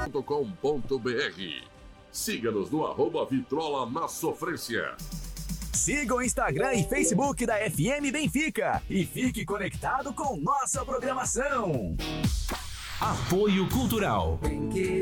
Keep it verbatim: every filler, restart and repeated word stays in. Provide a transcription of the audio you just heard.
ponto com ponto b r. Siga-nos no arroba Vitrola na Sofrência. Siga o Instagram e Facebook da F M Benfica e fique conectado com nossa programação. Apoio Cultural.